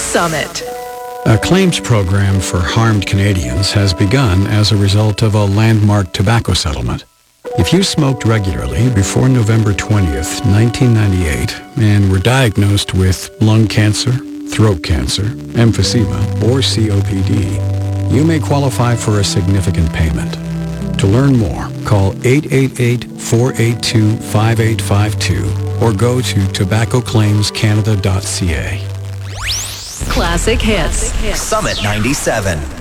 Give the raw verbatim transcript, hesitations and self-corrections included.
Summit. A claims program for harmed Canadians has begun as a result of a landmark tobacco settlement. If you smoked regularly before November twentieth, nineteen ninety-eight, and were diagnosed with lung cancer, throat cancer, emphysema, or C O P D, you may qualify for a significant payment. To learn more, call eight eight eight, four eight two, five eight five two or go to tobacco claims canada dot c a. Classic hits. Summit ninety-seven.